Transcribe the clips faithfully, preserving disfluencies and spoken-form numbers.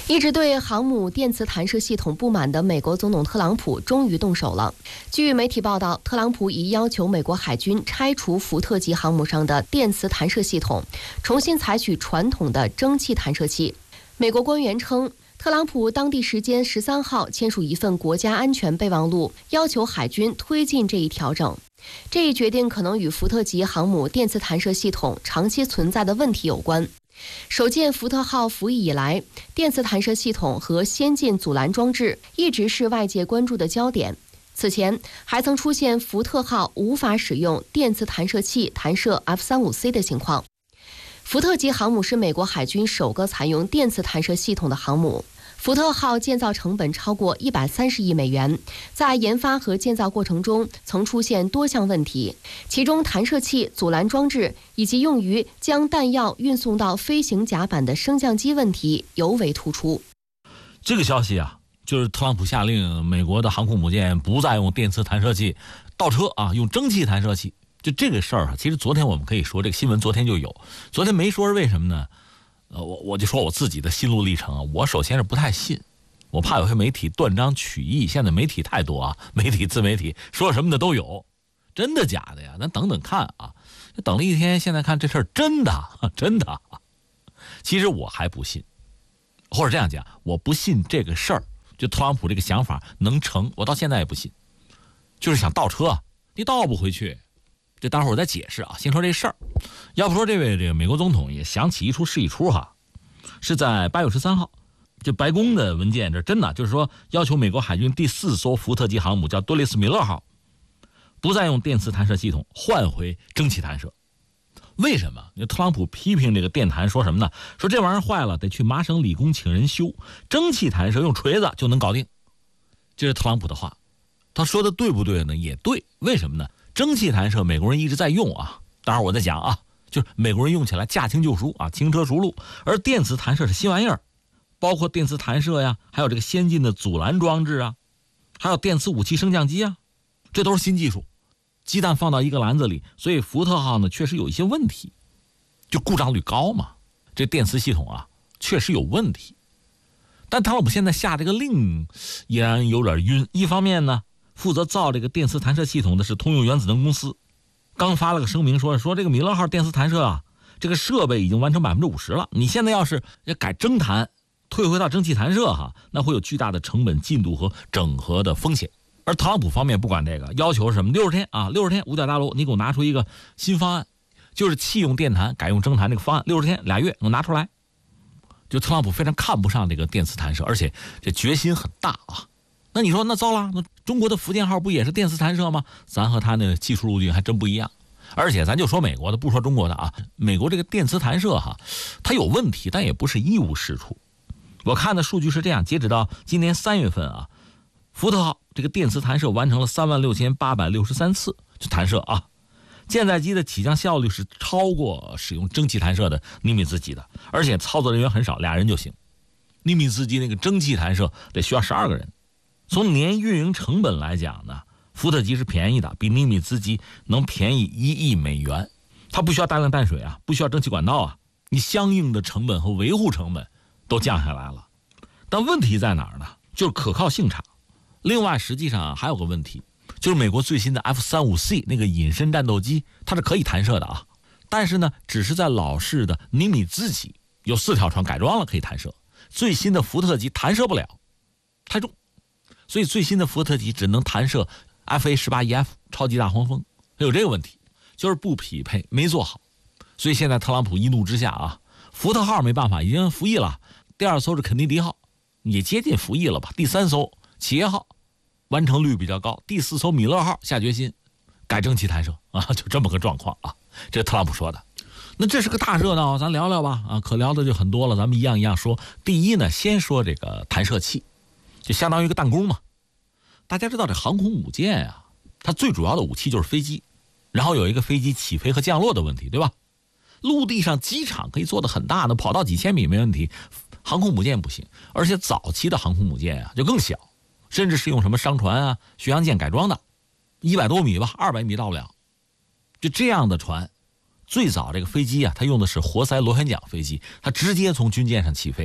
一直对航母电磁弹射系统不满的美国总统特朗普终于动手了。据媒体报道，特朗普已要求美国海军拆除福特级航母上的电磁弹射系统，重新采取传统的蒸汽弹射器。美国官员称，特朗普当地时间十三号签署一份国家安全备忘录，要求海军推进这一调整。这一决定可能与福特级航母电磁弹射系统长期存在的问题有关。首舰福特号服役以来，电磁弹射系统和先进阻拦装置一直是外界关注的焦点。此前还曾出现福特号无法使用电磁弹射器弹射 F 三十五 C 的情况。福特级航母是美国海军首个采用电磁弹射系统的航母。福特号建造成本超过一百三十亿美元，在研发和建造过程中曾出现多项问题，其中弹射器、阻拦装置以及用于将弹药运送到飞行甲板的升降机问题尤为突出。 这个消息啊，就是特朗普下令美国的航空母舰不再用电磁弹射器，倒车啊，用蒸汽弹射器。就这个事儿啊，其实昨天我们可以说这个新闻昨天就有，昨天没说是为什么呢？呃，我我就说我自己的心路历程啊，我首先是不太信，我怕有些媒体断章取义，现在媒体太多啊，媒体自媒体说什么的都有，真的假的呀？咱等等看啊，等了一天，现在看这事儿真的真的，其实我还不信，或者这样讲，我不信这个事儿，就特朗普这个想法能成，我到现在也不信，就是想倒车，你倒不回去。这待会儿我再解释啊，先说这事儿。要不说这位这个美国总统也想起一出是一出哈，是在八月十三号，就白宫的文件，这真的就是说要求美国海军第四艘福特级航母叫多利斯米勒号，不再用电磁弹射系统，换回蒸汽弹射。为什么？特朗普批评这个电弹，说什么呢？说这玩意儿坏了，得去麻省理工请人修，蒸汽弹射用锤子就能搞定。这是特朗普的话，他说的对不对呢？也对。为什么呢？蒸汽弹射美国人一直在用啊，当然我在讲啊，就是美国人用起来驾轻就熟啊，轻车熟路。而电磁弹射是新玩意儿，包括电磁弹射呀，还有这个先进的阻拦装置啊，还有电磁武器升降机啊，这都是新技术。鸡蛋放到一个篮子里，所以福特号呢确实有一些问题，就故障率高嘛。这电磁系统啊确实有问题，但特朗普现在下这个令依然有点晕。一方面呢，负责造这个电磁弹射系统的是通用原子能公司，刚发了个声明说说这个米勒号电磁弹射啊，这个设备已经完成百分之五十了。你现在要是要改蒸弹，退回到蒸汽弹射哈，那会有巨大的成本、进度和整合的风险。而特朗普方面不管这个，要求是什么？六十天啊，六十天五角大楼，你给我拿出一个新方案，就是弃用电弹改用蒸弹这个方案，六十天俩月我拿出来。就特朗普非常看不上这个电磁弹射，而且这决心很大啊。那你说那糟了，那中国的福建号不也是电磁弹射吗？咱和他那技术路径还真不一样。而且咱就说美国的，不说中国的啊，美国这个电磁弹射哈，它有问题，但也不是一无是处。我看的数据是这样，截止到今年三月份啊，福特号这个电磁弹射完成了三万六千八百六十三次就弹射啊，舰载机的起降效率是超过使用蒸汽弹射的尼米兹机的，而且操作人员很少，俩人就行。尼米兹机那个蒸汽弹射得需要十二个人。从年运营成本来讲呢，福特级是便宜的，比尼米兹机能便宜一亿美元。它不需要大量淡水啊，不需要蒸汽管道啊，你相应的成本和维护成本都降下来了。但问题在哪儿呢？就是可靠性差。另外实际上还有个问题，就是美国最新的 F 三十五 C 那个隐身战斗机，它是可以弹射的啊，但是呢只是在老式的尼米兹机有四条船改装了可以弹射，最新的福特级弹射不了，太重，所以最新的福特级只能弹射 F A 十八 E F 超级大黄蜂，有这个问题，就是不匹配，没做好。所以现在特朗普一怒之下啊，福特号没办法已经服役了，第二艘是肯尼迪号也接近服役了吧，第三艘企业号完成率比较高，第四艘米勒号下决心改蒸汽弹射啊，就这么个状况啊，这是特朗普说的。那这是个大热闹，咱聊聊吧啊，可聊的就很多了，咱们一样一样说。第一呢，先说这个弹射器，就相当于一个弹弓嘛。大家知道这航空母舰啊，它最主要的武器就是飞机，然后有一个飞机起飞和降落的问题，对吧？陆地上机场可以做得很大的，跑到几千米没问题，航空母舰不行。而且早期的航空母舰啊就更小，甚至是用什么商船啊、巡洋舰改装的，一百多米吧，二百米到不了。就这样的船，最早这个飞机啊，它用的是活塞螺旋桨飞机，它直接从军舰上起飞，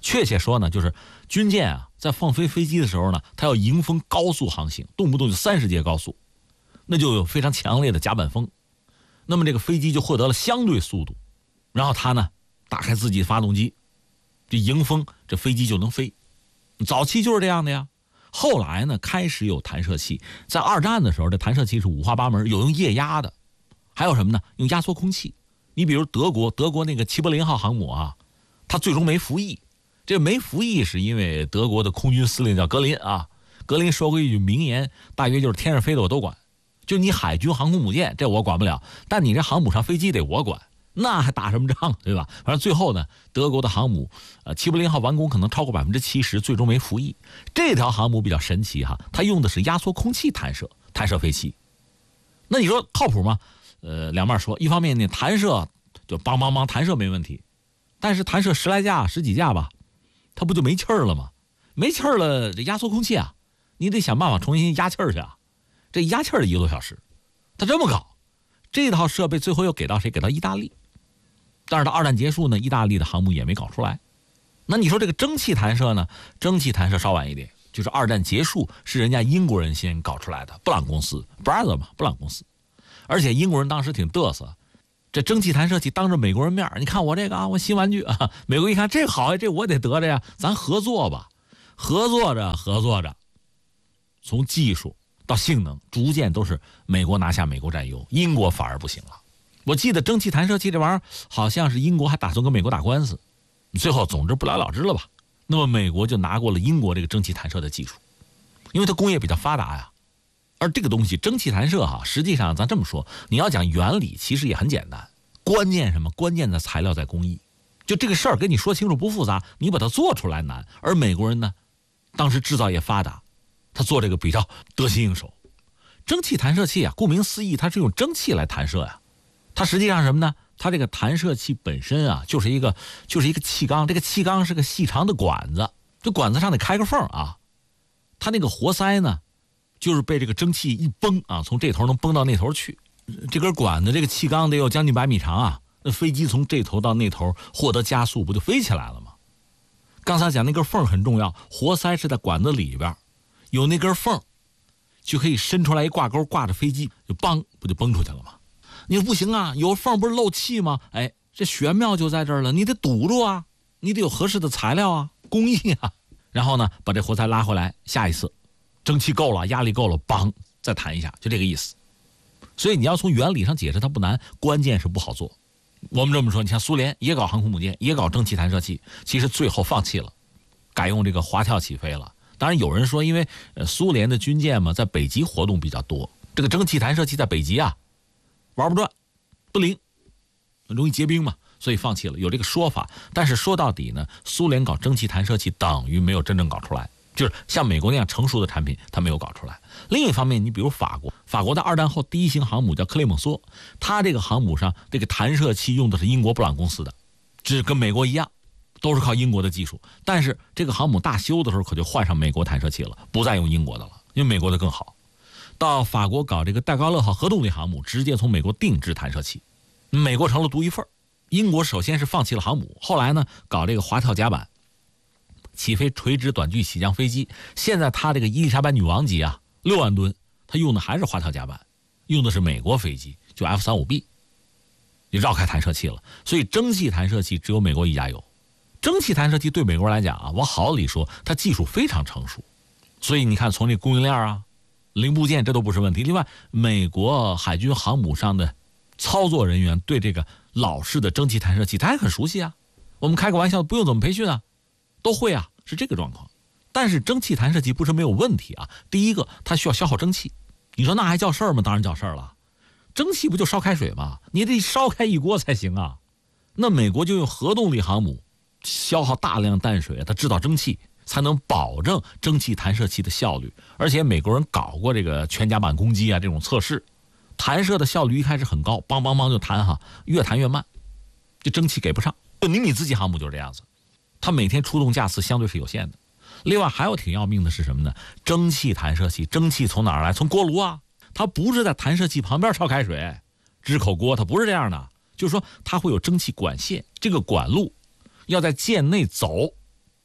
确切说呢，就是军舰啊在放飞飞机的时候呢，它要迎风高速航行，动不动就三十节高速，那就有非常强烈的甲板风，那么这个飞机就获得了相对速度，然后它呢打开自己的发动机，这迎风，这飞机就能飞。早期就是这样的呀。后来呢，开始有弹射器，在二战的时候，这弹射器是五花八门，有用液压的，还有什么呢？用压缩空气。你比如德国，德国那个齐柏林号航母啊，它最终没服役。这没服役是因为德国的空军司令叫格林啊，格林说过一句名言，大约就是天上飞的我都管，就你海军航空母舰这我管不了，但你这航母上飞机得我管，那还打什么仗，对吧？反正最后呢，德国的航母呃齐柏林号完工可能超过百分之七十，最终没服役。这条航母比较神奇哈，它用的是压缩空气弹射弹射飞机，那你说靠谱吗？呃，两面说，一方面呢弹射就梆梆梆弹射没问题，但是弹射十来架十几架吧，它不就没气儿了吗？没气儿了，这压缩空气啊，你得想办法重新压气儿去啊。这压气儿一个多小时，它这么搞，这套设备最后又给到谁？给到意大利。但是到二战结束呢，意大利的航母也没搞出来。那你说这个蒸汽弹射呢？蒸汽弹射稍晚一点，就是二战结束是人家英国人先搞出来的，布朗公司 ，Brother 嘛，布朗公司。而且英国人当时挺嘚瑟，这蒸汽弹射器当着美国人面，你看我这个啊，我新玩具啊，美国一看这好呀，这我得得着呀，咱合作吧，合作着合作着，从技术到性能，逐渐都是美国拿下美国占优，英国反而不行了。我记得蒸汽弹射器这玩意儿，好像是英国还打算跟美国打官司，最后总之不了了之了吧。那么美国就拿过了英国这个蒸汽弹射的技术，因为它工业比较发达呀。而这个东西蒸汽弹射哈、啊，实际上咱这么说，你要讲原理其实也很简单，关键什么？关键的材料在工艺。就这个事儿跟你说清楚不复杂，你把它做出来难。而美国人呢，当时制造业发达，他做这个比较得心应手。蒸汽弹射器啊，顾名思义，它是用蒸汽来弹射呀。它实际上什么呢？它这个弹射器本身啊，就是一个就是一个气缸，这个气缸是个细长的管子，这管子上得开个缝啊。它那个活塞呢，就是被这个蒸汽一崩啊，从这头能崩到那头去。这根管子这个气缸得有将近百米长啊，那飞机从这头到那头获得加速，不就飞起来了吗？刚才讲那根缝很重要，活塞是在管子里边，有那根缝就可以伸出来一挂钩，挂着飞机就梆，不就崩出去了吗？你说不行啊，有缝不是漏气吗？哎，这玄妙就在这儿了，你得堵住啊，你得有合适的材料啊，工艺啊，然后呢，把这活塞拉回来，下一次蒸汽够了，压力够了，梆，再弹一下，就这个意思。所以你要从原理上解释它不难，关键是不好做。我们这么说，你像苏联也搞航空母舰，也搞蒸汽弹射器，其实最后放弃了，改用这个滑跳起飞了。当然有人说，因为呃苏联的军舰嘛，在北极活动比较多，这个蒸汽弹射器在北极啊玩不转，不灵，容易结冰嘛，所以放弃了，有这个说法。但是说到底呢，苏联搞蒸汽弹射器等于没有真正搞出来，就是像美国那样成熟的产品它没有搞出来。另一方面，你比如法国，法国在二战后第一型航母叫克雷蒙梭，它这个航母上这个弹射器用的是英国布朗公司的，这跟美国一样，都是靠英国的技术。但是这个航母大修的时候可就换上美国弹射器了，不再用英国的了，因为美国的更好。到法国搞这个戴高乐号核动力航母，直接从美国定制弹射器，美国成了独一份。英国首先是放弃了航母，后来呢搞这个滑跳甲板，起飞垂直短距起降飞机。现在它这个伊丽莎白女王级啊，六万吨，它用的还是滑跳甲板，用的是美国飞机，就 F 三十五 B， 就绕开弹射器了。所以蒸汽弹射器只有美国一家有。蒸汽弹射器对美国来讲啊，往好里说，它技术非常成熟，所以你看从这供应链啊、零部件这都不是问题。另外，美国海军航母上的操作人员对这个老式的蒸汽弹射器他还很熟悉啊，我们开个玩笑不用怎么培训啊，都会啊，是这个状况。但是蒸汽弹射器不是没有问题啊，第一个它需要消耗蒸汽，你说那还叫事儿吗？当然叫事儿了，蒸汽不就烧开水吗？你得烧开一锅才行啊。那美国就用核动力航母，消耗大量淡水，它制造蒸汽，才能保证蒸汽弹射器的效率。而且美国人搞过这个全甲板攻击啊这种测试，弹射的效率一开始很高，梆梆梆就弹哈，越弹越慢，这蒸汽给不上。尼米兹级航母就是这样子，它每天出动架次相对是有限的。另外还有挺要命的是什么呢？蒸汽弹射器，蒸汽从哪儿来？从锅炉啊，它不是在弹射器旁边烧开水支口锅，它不是这样的，就是说它会有蒸汽管线，这个管路要在舰内走，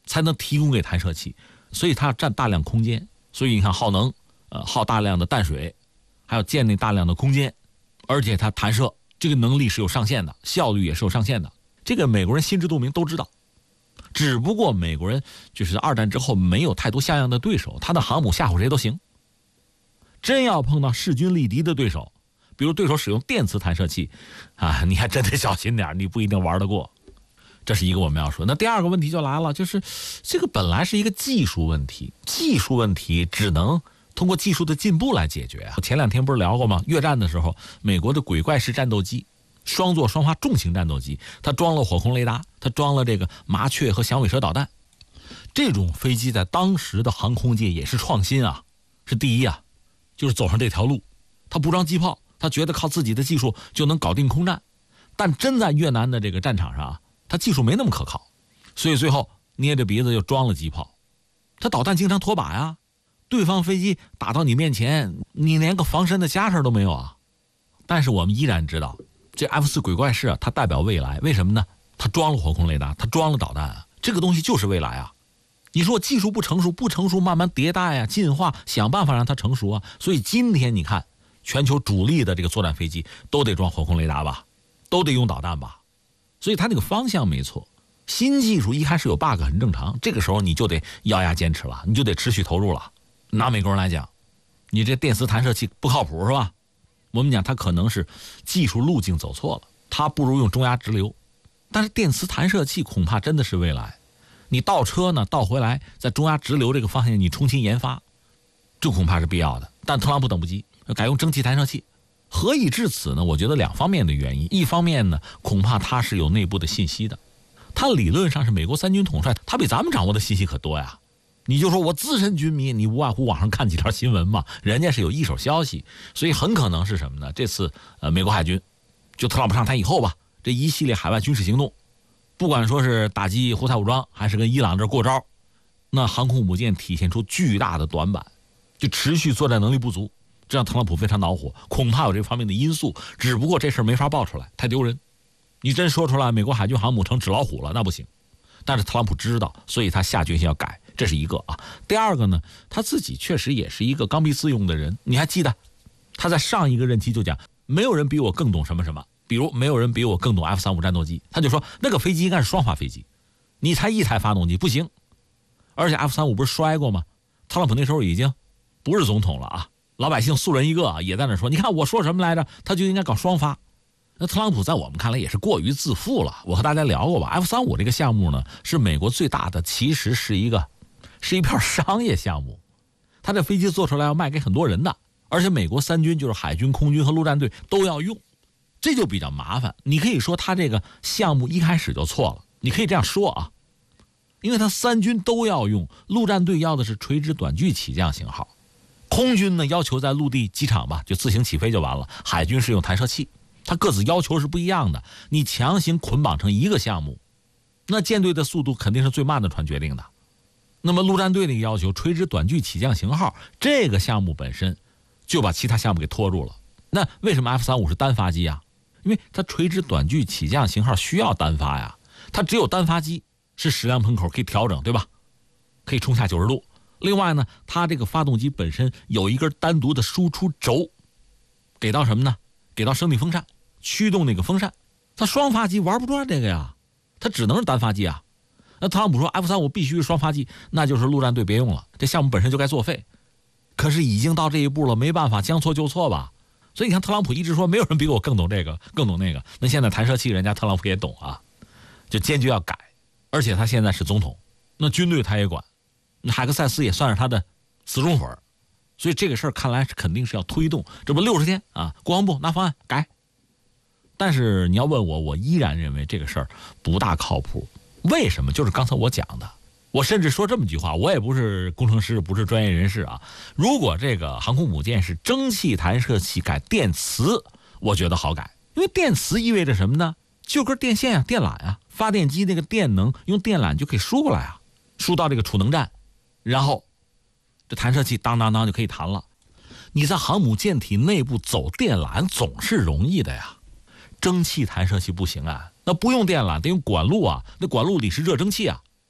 才能提供给弹射器，所以它要占大量空间，所以你看耗能，呃，耗大量的淡水，还要建立大量的空间，而且它弹射这个能力是有上限的，效率也是有上限的。这个美国人心知肚明，都知道。只不过美国人就是二战之后没有太多像样的对手，他的航母吓唬谁都行。真要碰到势均力敌的对手，比如对手使用电磁弹射器啊，你还真得小心点，你不一定玩得过。这是一个我们要说。那第二个问题就来了，就是这个本来是一个技术问题，技术问题只能通过技术的进步来解决啊。前两天不是聊过吗？越战的时候，美国的鬼怪式战斗机，双座双发重型战斗机，它装了火控雷达，它装了这个麻雀和响尾蛇导弹。这种飞机在当时的航空界也是创新啊，是第一啊，就是走上这条路。它不装机炮，它觉得靠自己的技术就能搞定空战，但真在越南的这个战场上啊，它技术没那么可靠，所以最后捏着鼻子又装了机炮。它导弹经常脱靶呀，对方飞机打到你面前，你连个防身的家伙都没有啊。但是我们依然知道，这 F 四 鬼怪式啊，它代表未来。为什么呢？它装了火控雷达，它装了导弹啊，这个东西就是未来啊。你说技术不成熟，不成熟，慢慢迭代啊，进化，想办法让它成熟啊。所以今天你看，全球主力的这个作战飞机都得装火控雷达吧，都得用导弹吧。所以它那个方向没错。新技术一开始有 bug 很正常，这个时候你就得咬牙坚持了，你就得持续投入了。拿美国人来讲，你这电磁弹射器不靠谱是吧？我们讲它可能是技术路径走错了，它不如用中压直流。但是电磁弹射器恐怕真的是未来。你倒车呢，倒回来在中压直流这个方向你重新研发，这恐怕是必要的。但特朗普等不及，改用蒸汽弹射器。何以至此呢？我觉得两方面的原因。一方面呢，恐怕他是有内部的信息的，他理论上是美国三军统帅，他比咱们掌握的信息可多呀。你就说我资深军迷，你无外乎网上看几条新闻嘛，人家是有一手消息，所以很可能是什么呢？这次呃，美国海军就特朗普上台以后吧，这一系列海外军事行动，不管说是打击胡塞武装，还是跟伊朗这过招，那航空母舰体现出巨大的短板，就持续作战能力不足，这让特朗普非常恼火，恐怕有这方面的因素。只不过这事儿没法爆出来，太丢人。你真说出来，美国海军航母成纸老虎了，那不行。但是特朗普知道，所以他下决心要改，这是一个啊。第二个呢，他自己确实也是一个刚愎自用的人。你还记得，他在上一个任期就讲，没有人比我更懂什么什么，比如没有人比我更懂 F 三十五 战斗机，他就说那个飞机应该是双发飞机，你才一台发动机不行。而且 F 三十五 不是摔过吗？特朗普那时候已经不是总统了啊，老百姓素人一个啊，也在那说，你看我说什么来着，他就应该搞双发。那特朗普在我们看来也是过于自负了。我和大家聊过吧 ，F 三十五 这个项目呢是美国最大的，其实是一个是一片商业项目。他这飞机做出来要卖给很多人的，而且美国三军就是海军、空军和陆战队都要用，这就比较麻烦。你可以说他这个项目一开始就错了，你可以这样说啊，因为他三军都要用，陆战队要的是垂直短距起降型号，空军呢要求在陆地机场吧就自行起飞就完了，海军是用弹射器。它各自要求是不一样的，你强行捆绑成一个项目，那舰队的速度肯定是最慢的船决定的。那么陆战队的要求垂直短距起降型号，这个项目本身就把其他项目给拖住了。那为什么 F 三十五 是单发机啊？因为它垂直短距起降型号需要单发呀，它只有单发机是矢量喷口可以调整，对吧？可以冲下九十度。另外呢，它这个发动机本身有一根单独的输出轴，给到什么呢？给到升力风扇，驱动那个风扇。它双发机玩不转这个呀，它只能是单发机啊。那特朗普说 F 三十五 必须是双发机，那就是陆战队别用了，这项目本身就该作废。可是已经到这一步了，没办法，将错就错吧。所以你看，特朗普一直说没有人比我更懂这个，更懂那个。那现在弹射器人家特朗普也懂啊，就坚决要改。而且他现在是总统，那军队他也管，那海克塞斯也算是他的死忠粉，所以这个事儿看来是肯定是要推动。这不六十天啊，国防部拿方案改。但是你要问我，我依然认为这个事儿不大靠谱。为什么？就是刚才我讲的，我甚至说这么句话，我也不是工程师，不是专业人士啊。如果这个航空母舰是蒸汽弹射器改电磁，我觉得好改，因为电磁意味着什么呢？就根电线啊，电缆啊，发电机那个电能用电缆就可以输过来啊，输到这个储能站，然后这弹射器当当当就可以弹了。你在航母舰体内部走电缆总是容易的呀，蒸汽弹射器不行啊，那不用电缆得用管路啊，那管路里是热蒸汽啊，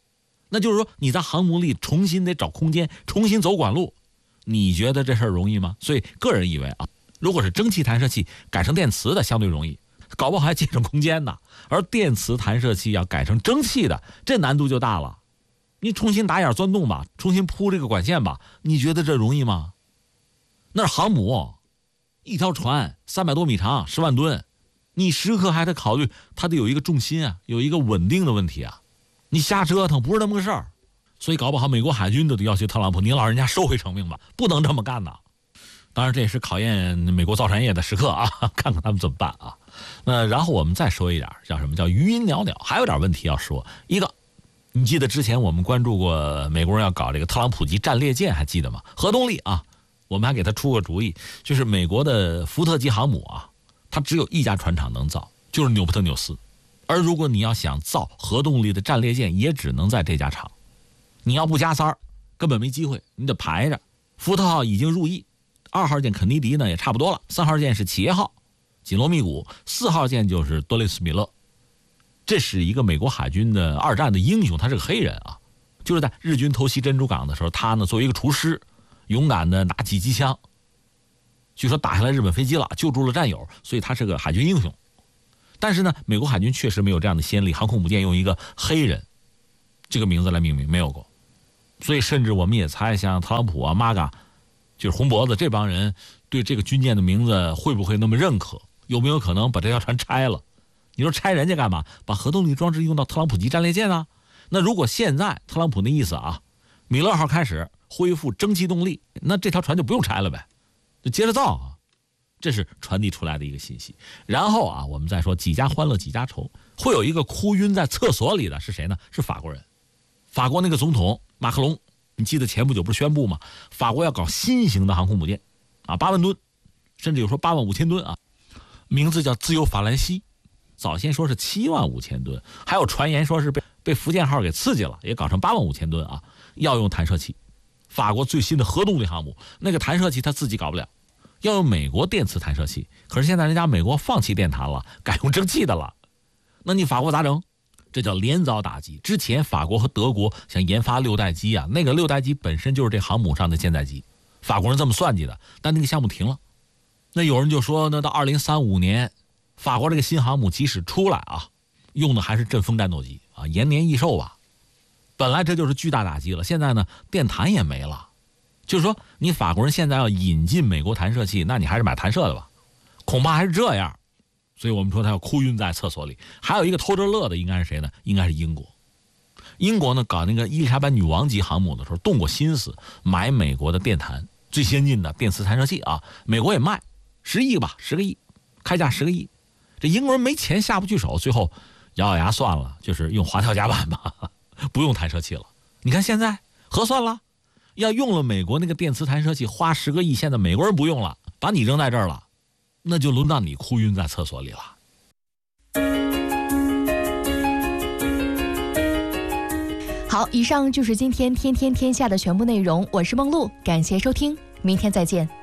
那就是说你在航母里重新得找空间，重新走管路，你觉得这事儿容易吗？所以个人以为啊，如果是蒸汽弹射器改成电磁的相对容易，搞不好还节省空间呢。而电磁弹射器要改成蒸汽的，这难度就大了。你重新打眼钻洞吧，重新铺这个管线吧，你觉得这容易吗？那是航母，一条船三百多米长，十万吨，你时刻还得考虑它得有一个重心啊，有一个稳定的问题啊。你瞎折腾不是那么个事儿。所以搞不好美国海军都得要求特朗普，您老人家收回成命吧，不能这么干呐。当然这也是考验美国造船业的时刻啊，看看他们怎么办啊。那然后我们再说一点，叫什么叫余音袅袅，还有点问题要说。一个，你记得之前我们关注过美国人要搞这个特朗普级战列舰，还记得吗？核动力啊，我们还给他出过主意，就是美国的福特级航母啊，它只有一家船厂能造，就是纽普特纽斯。而如果你要想造核动力的战列舰，也只能在这家厂。你要不加塞儿，根本没机会，你得排着。福特号已经入役，二号舰肯尼迪呢也差不多了，三号舰是企业号，紧锣密鼓，四号舰就是多雷斯米勒。这是一个美国海军的二战的英雄，他是个黑人啊，就是在日军偷袭珍珠港的时候，他呢作为一个厨师，勇敢的拿起机枪，据说打下来日本飞机了，救助了战友，所以他是个海军英雄。但是呢，美国海军确实没有这样的先例，航空母舰用一个黑人这个名字来命名，没有过。所以甚至我们也猜，像特朗普啊、马嘎，就是红脖子这帮人，对这个军舰的名字会不会那么认可？有没有可能把这条船拆了？你说拆人家干嘛？把核动力装置用到特朗普级战列舰啊？那如果现在特朗普那意思啊，米勒号开始恢复蒸汽动力，那这条船就不用拆了呗，就接着造啊。这是传递出来的一个信息。然后啊，我们再说几家欢乐几家愁，会有一个哭晕在厕所里的是谁呢？是法国人。法国那个总统马克龙，你记得前不久不是宣布吗？法国要搞新型的航空母舰啊，八万吨，甚至有说八万五千吨啊，名字叫自由法兰西。早先说是七万五千吨，还有传言说是被被福建号给刺激了，也搞成八万五千吨啊，要用弹射器。法国最新的核动力航母，那个弹射器他自己搞不了，要用美国电磁弹射器。可是现在人家美国放弃电弹了，改用蒸汽的了，那你法国咋整？这叫连遭打击。之前法国和德国想研发六代机啊，那个六代机本身就是这航母上的舰载机，法国人这么算计的，但那个项目停了。那有人就说，那到二零三五年，法国这个新航母即使出来啊，用的还是阵风战斗机啊，延年益寿吧。本来这就是巨大打击了，现在呢，电弹也没了。就是说，你法国人现在要引进美国弹射器，那你还是买弹射的吧，恐怕还是这样。所以我们说他要哭晕在厕所里。还有一个偷着乐的应该是谁呢？应该是英国。英国呢搞那个伊丽莎白女王级航母的时候，动过心思买美国的电弹，最先进的电磁弹射器啊，美国也卖十亿吧，十个亿，开价十个亿。这英国人没钱下不去手，最后咬咬牙算了，就是用滑跳甲板吧，不用弹射器了。你看现在合算了，要用了美国那个电磁弹射器，花十个亿，现在美国人不用了，把你扔在这儿了。那就轮到你哭晕在厕所里了。 好，以上就是今天天天天下的全部内容，我是梦露，感谢收听，明天再见。